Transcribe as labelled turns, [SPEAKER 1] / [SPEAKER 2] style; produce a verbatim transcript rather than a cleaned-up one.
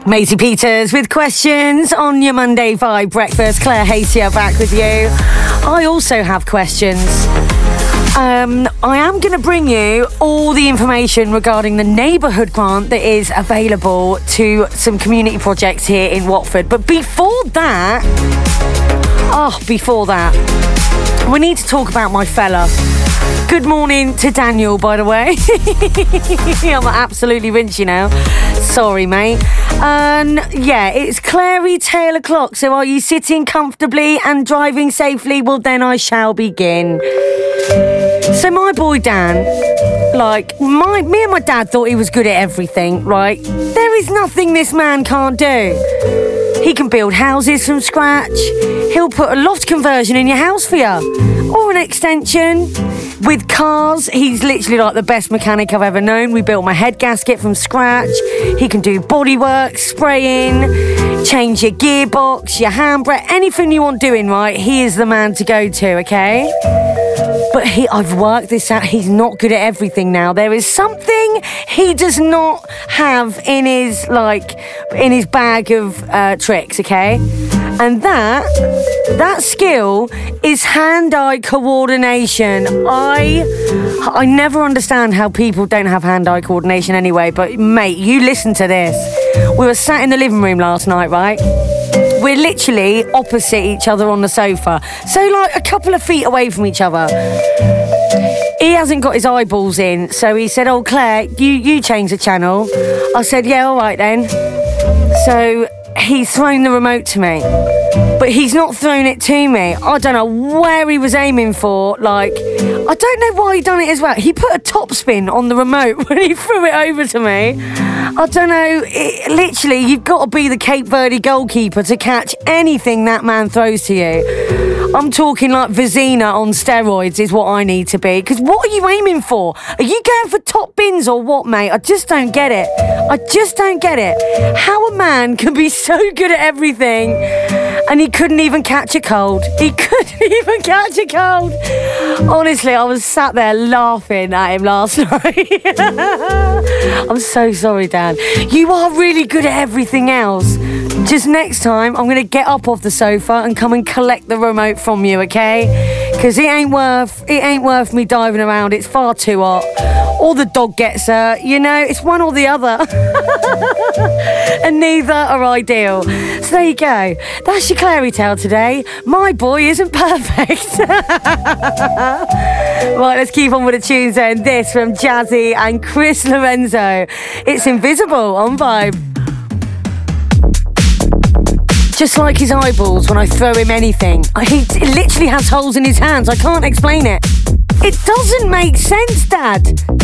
[SPEAKER 1] Maisie Peters with questions on your Monday Vibe Breakfast. Claire Hacier back with you. I also have questions. Um, I am going to bring you all the information regarding the neighbourhood grant that is available to some community projects here in Watford. But before that, oh, before that, we need to talk about my fella. Good morning to Daniel, by the way. I'm absolutely rinsy now. Sorry, mate. Um, yeah, it's Clary Taylor o'clock. So are you sitting comfortably and driving safely? Well, then I shall begin. So my boy Dan, like, my me and my dad thought he was good at everything, right? There is nothing this man can't do. He can build houses from scratch. He'll put a loft conversion in your house for you. Or an extension. With cars, he's literally like the best mechanic I've ever known. We built my head gasket from scratch. He can do bodywork, spraying, change your gearbox, your handbrake, anything you want doing, right? He is the man to go to, okay? But he, I've worked this out. He's not good at everything now. There is something he does not have in his, like, in his bag of uh, tricks, okay? And that, that skill is hand-eye coordination. I, I never understand how people don't have hand-eye coordination anyway, but mate, you listen to this. We were sat in the living room last night, right? We're literally opposite each other on the sofa. So, like, a couple of feet away from each other. He hasn't got his eyeballs in, so he said, oh, Claire, you, you change the channel. I said, yeah, all right then. So he's thrown the remote to me, but he's not thrown it to me. I don't know where he was aiming for. Like, I don't know why he done it as well. He put a top spin on the remote when he threw it over to me. I don't know. It, literally, you've got to be the Cape Verde goalkeeper to catch anything that man throws to you. I'm talking like Vizina on steroids is what I need to be. Because what are you aiming for? Are you going for top bins or what, mate? I just don't get it. I just don't get it. How a man can be so good at everything and he couldn't even catch a cold. He couldn't even catch a cold. Honestly, I was sat there laughing at him last night. I'm so sorry, Dan. You are really good at everything else. Just next time, I'm going to get up off the sofa and come and collect the remote from you, okay? Because it ain't worth, it ain't worth me diving around. It's far too hot. Or the dog gets her. You know, it's one or the other. And neither are ideal. So there you go. That's your Clary tale today. My boy isn't perfect. Right, let's keep on with the tunes then. This from Jazzy and Chris Lorenzo. It's Invisible on Vibe. Just like his eyeballs when I throw him anything. He literally has holes in his hands. I can't explain it. It doesn't make sense, Dad.